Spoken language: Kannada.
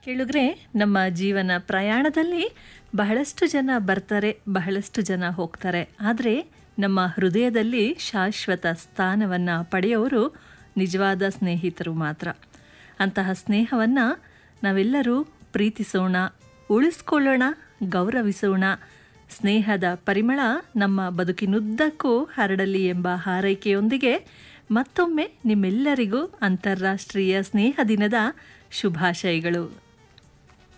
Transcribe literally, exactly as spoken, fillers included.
ಕೇಳುಗ್ರೆ, ನಮ್ಮ ಜೀವನ ಪ್ರಯಾಣದಲ್ಲಿ ಬಹಳಷ್ಟು ಜನ ಬರ್ತಾರೆ, ಬಹಳಷ್ಟು ಜನ ಹೋಗ್ತಾರೆ. ಆದರೆ ನಮ್ಮ ಹೃದಯದಲ್ಲಿ ಶಾಶ್ವತ ಸ್ಥಾನವನ್ನು ಪಡೆಯೋರು ನಿಜವಾದ ಸ್ನೇಹಿತರು ಮಾತ್ರ. ಅಂತಹ ಸ್ನೇಹವನ್ನು ನಾವೆಲ್ಲರೂ ಪ್ರೀತಿಸೋಣ, ಉಳಿಸ್ಕೊಳ್ಳೋಣ, ಗೌರವಿಸೋಣ. ಸ್ನೇಹದ ಪರಿಮಳ ನಮ್ಮ ಬದುಕಿನುದ್ದಕ್ಕೂ ಹರಡಲಿ ಎಂಬ ಹಾರೈಕೆಯೊಂದಿಗೆ ಮತ್ತೊಮ್ಮೆ ನಿಮ್ಮೆಲ್ಲರಿಗೂ ಅಂತಾರಾಷ್ಟ್ರೀಯ ಸ್ನೇಹ ದಿನದ ಶುಭಾಶಯಗಳು.